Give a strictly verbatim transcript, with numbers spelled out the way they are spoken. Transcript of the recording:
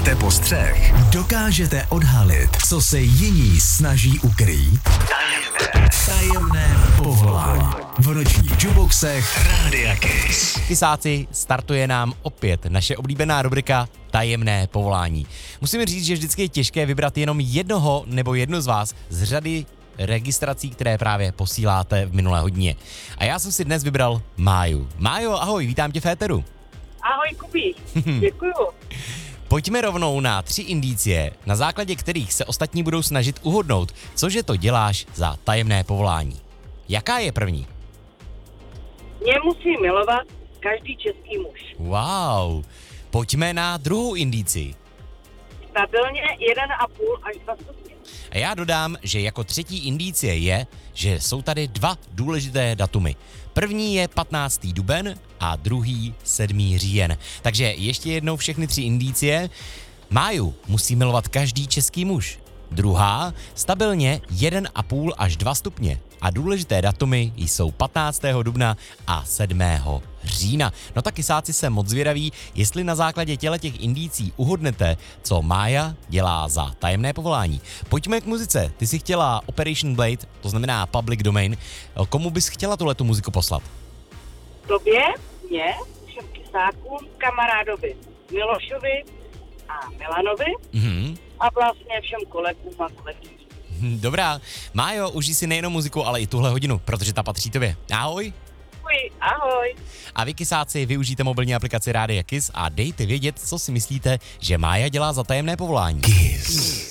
Máte postřeh? Dokážete odhalit, co se jiní snaží ukrýt? Tajemné, tajemné povolání. V nočních juboxech Rádia Kiss. Kysáci, startuje nám opět naše oblíbená rubrika Tajemné povolání. Musím říct, že vždycky je těžké vybrat jenom jednoho nebo jednu z vás z řady registrací, které právě posíláte v minulé hodině. A já jsem si dnes vybral Máju. Májo, ahoj, vítám tě v éteru. Ahoj, Kubí, děkuju. Pojďme rovnou na tři indicie, na základě kterých se ostatní budou snažit uhodnout, cože to děláš za tajemné povolání. Jaká je první? Mě musí milovat každý český muž. Wow. Pojďme na druhou indici. Stabilně jeden a půl až dva stupně. A já dodám, že jako třetí indicie je, že jsou tady dva důležité datumy. První je patnáctý duben a druhý sedmý říjen. Takže ještě jednou všechny tři indicie. Máju musí milovat každý český muž. Druhá, stabilně jeden a půl až dva stupně. A důležité datumy jsou patnáctého dubna a sedmého října. No tak kysáci jsem moc zvědaví, jestli na základě těle těch indicí uhodnete, co Mája dělá za tajemné povolání. Pojďme k muzice. Ty jsi chtěla Operation Blade, to znamená Public Domain. Komu bys chtěla tuhletu muziku poslat? Tobě, mě, všem kysákům, kamarádovi Milošovi a Milanovi Mhm. a vlastně všem kolegům a kolegyním. Dobrá. Májo, užij si nejenom muziku, ale i tuhle hodinu, protože ta patří tobě. Ahoj. Ahoj, ahoj. A vy kysáci, využijte mobilní aplikaci Rádia Kiss a dejte vědět, co si myslíte, že Mája dělá za tajemné povolání. Kiss.